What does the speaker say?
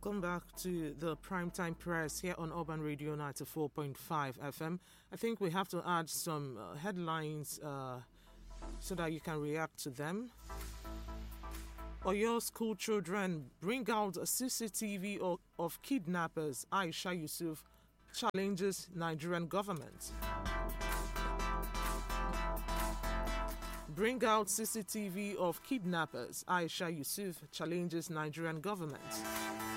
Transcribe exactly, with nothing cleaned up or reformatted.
Welcome back to the Primetime Press here on Urban Radio ninety-four point five F M. I think we have to add some uh, headlines uh, so that you can react to them. Oyo school children bring out a C C T V of, of kidnappers. Aisha Yusuf challenges Nigerian government. Bring out C C T V of kidnappers. Aisha Yusuf challenges Nigerian government.